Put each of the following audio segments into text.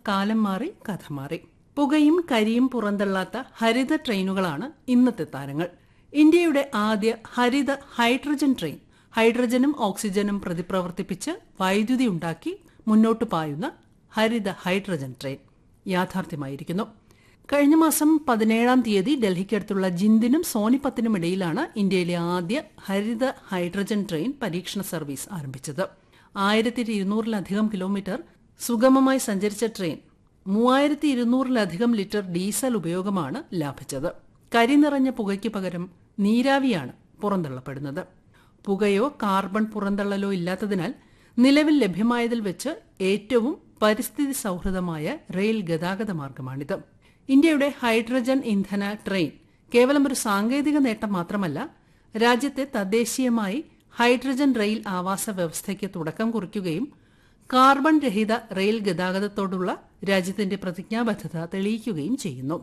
കാലം മാറി കഥ മാറി. പുകയും കരിയും പുറന്തള്ളാത്ത ഹരിത ട്രെയിനുകളാണ് ഇന്നത്തെ താരങ്ങൾ. ഇന്ത്യയുടെ ആദ്യ ഹരിത ഹൈഡ്രജൻ ട്രെയിൻ ഹൈഡ്രജനും ഓക്സിജനും പ്രതിപ്രവർത്തിപ്പിച്ച് വൈദ്യുതി ഉണ്ടാക്കി മുന്നോട്ടു പായുന്ന ഹരിത ഹൈഡ്രജൻ ട്രെയിൻ യാഥാർത്ഥ്യമായിരിക്കുന്നു. കഴിഞ്ഞ മാസം 17-ാം തീയതി ഡൽഹിക്കടുത്തുള്ള ജിന്ദിനും സോനിപത്തിനും ഇടയിലാണ് ഇന്ത്യയിലെ ആദ്യ ഹരിത ഹൈഡ്രജൻ ട്രെയിൻ പരീക്ഷണ സർവീസ് ആരംഭിച്ചത്. 1200-ലധികം കിലോമീറ്റർ സുഗമമായി സഞ്ചരിച്ച ട്രെയിൻ 3200-ലധികം ലിറ്റർ ഡീസൽ ഉപയോഗമാണ് ലാഭിച്ചത്. കരി നിറഞ്ഞ പുകയ്ക്ക് പകരം നീരാവിയാണ് പുറന്തള്ളപ്പെടുന്നത്. പുകയോ കാർബൺ പുറന്തള്ളലോ ഇല്ലാത്തതിനാൽ നിലവിൽ ലഭ്യമായതിൽ വെച്ച് ഏറ്റവും പരിസ്ഥിതി സൗഹൃദമായ റെയിൽ ഗതാഗത മാർഗമാണിത്. ഇന്ത്യയുടെ ഹൈഡ്രജൻ ഇന്ധന ട്രെയിൻ കേവലം ഒരു സാങ്കേതിക നേട്ടം മാത്രമല്ല, രാജ്യത്തെ തദ്ദേശീയമായി ഹൈഡ്രജൻ റെയിൽ ആവാസ വ്യവസ്ഥയ്ക്ക് തുടക്കം കുറിക്കുകയും കാർബൺ രഹിത റെയിൽ ഗതാഗതത്തോടുള്ള രാജ്യത്തിന്റെ പ്രതിജ്ഞാബദ്ധത തെളിയിക്കുകയും ചെയ്യുന്നു.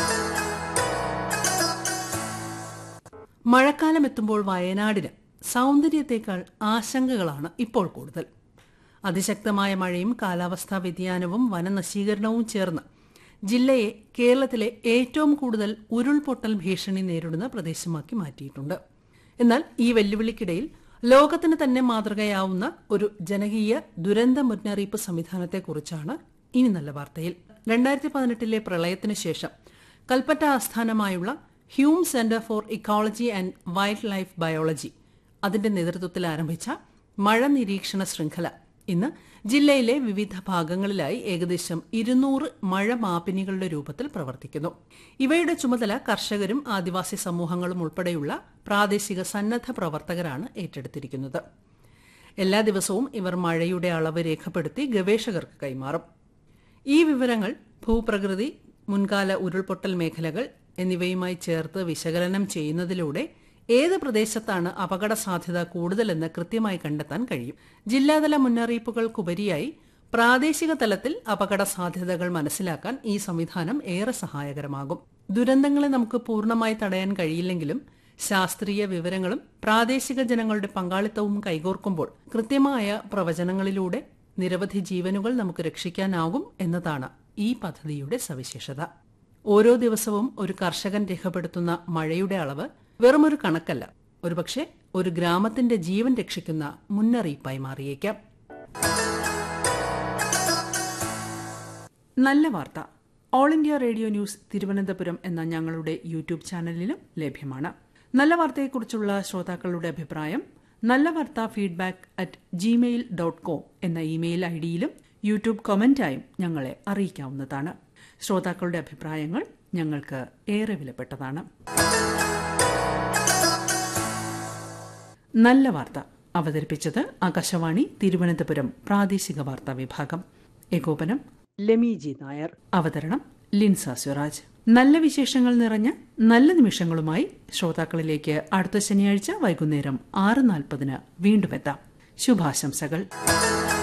മഴക്കാലം എത്തുമ്പോൾ വയനാടിന് സൗന്ദര്യത്തേക്കാൾ ആശങ്കകളാണ് ഇപ്പോൾ കൂടുതൽ. അതിശക്തമായ മഴയും കാലാവസ്ഥാ വ്യതിയാനവും വനനശീകരണവും ചേർന്ന് ജില്ലയെ കേരളത്തിലെ ഏറ്റവും കൂടുതൽ ഉരുൾപൊട്ടൽ ഭീഷണി നേരിടുന്ന പ്രദേശമാക്കി മാറ്റിയിട്ടുണ്ട്. എന്നാൽ ഈ വെല്ലുവിളിക്കിടയിൽ ലോകത്തിന് തന്നെ മാതൃകയാവുന്ന ഒരു ജനകീയ ദുരന്ത മുന്നറിയിപ്പ് സംവിധാനത്തെക്കുറിച്ചാണ് ഇനി നല്ല വാർത്തയിൽ. 2018-ലെ പ്രളയത്തിന് ശേഷം കൽപ്പറ്റ ആസ്ഥാനമായുള്ള Hume centre for ecology and wild life biology അതിന്റെ നേതൃത്വത്തിൽ ആരംഭിച്ച മഴ നിരീക്ഷണ ശൃംഖല ഇന്ന് ജില്ലയിലെ വിവിധ ഭാഗങ്ങളിലായി ഏകദേശം 200 മഴ മാപിനികളുടെ രൂപത്തിൽ പ്രവർത്തിക്കുന്നു. ഇവയുടെ ചുമതല കർഷകരും ആദിവാസി സമൂഹങ്ങളും ഉൾപ്പെടെയുള്ള പ്രാദേശിക സന്നദ്ധ പ്രവർത്തകരാണ് ഏറ്റെടുത്തിരിക്കുന്നത്. എല്ലാ ദിവസവും ഇവർ മഴയുടെ അളവ് രേഖപ്പെടുത്തി ഗവേഷകർക്ക് കൈമാറും. ഈ വിവരങ്ങൾ ഭൂപ്രകൃതി, മുൻകാല ഉരുൾപൊട്ടൽ മേഖലകൾ എന്നിവയുമായി ചേർത്ത് വിശകലനം ചെയ്യുന്നതിലൂടെ ഏത് പ്രദേശത്താണ് അപകട സാധ്യത കൂടുതലെന്ന് കൃത്യമായി കണ്ടെത്താൻ കഴിയും. ജില്ലാതല മുന്നറിയിപ്പുകൾക്കുപരിയായി പ്രാദേശിക തലത്തിൽ അപകട സാധ്യതകൾ മനസ്സിലാക്കാൻ ഈ സംവിധാനം ഏറെ സഹായകരമാകും. ദുരന്തങ്ങളെ നമുക്ക് പൂർണ്ണമായി തടയാൻ കഴിയില്ലെങ്കിലും ശാസ്ത്രീയ വിവരങ്ങളും പ്രാദേശിക ജനങ്ങളുടെ പങ്കാളിത്തവും കൈകോർക്കുമ്പോൾ കൃത്യമായ പ്രവചനങ്ങളിലൂടെ നിരവധി ജീവനുകൾ നമുക്ക് രക്ഷിക്കാനാകും എന്നതാണ് ഈ പദ്ധതിയുടെ സവിശേഷത. ഓരോ ദിവസവും ഒരു കർഷകൻ രേഖപ്പെടുത്തുന്ന മഴയുടെ അളവ് വെറുമൊരു കണക്കല്ല, ഒരുപക്ഷെ ഒരു ഗ്രാമത്തിന്റെ ജീവൻ രക്ഷിക്കുന്ന മുന്നറിയിപ്പായി മാറിയേക്കാം. നല്ല വാർത്ത all India radio news Thiruvananthapuram എന്ന ഞങ്ങളുടെ യൂട്യൂബ് ചാനലിലും ലഭ്യമാണ്. നല്ല വാർത്തയെക്കുറിച്ചുള്ള ശ്രോതാക്കളുടെ അഭിപ്രായം nallavaartha@gmail.com എന്ന ഇമെയിൽ ഐഡിയിലും യൂട്യൂബ് കമന്റായും ഞങ്ങളെ അറിയിക്കാവുന്നതാണ്. ശ്രോതാക്കളുടെ അഭിപ്രായങ്ങൾ ഞങ്ങൾക്ക് ഏറെ വിലപ്പെട്ടതാണ്. നല്ല വാർത്ത അവതരിപ്പിച്ചത് ആകാശവാണി തിരുവനന്തപുരം പ്രാദേശിക വാർത്താ വിഭാഗം. ഏകോപനം ലെമി ജി നായർ. അവതരണം ലിൻസ സ്വരാജ്. നല്ല വിശേഷങ്ങൾ നിറഞ്ഞ നല്ല നിമിഷങ്ങളുമായി ശ്രോതാക്കളിലേക്ക് അടുത്ത ശനിയാഴ്ച വൈകുന്നേരം 6:40 വീണ്ടും എത്താം. ശുഭാശംസകൾ.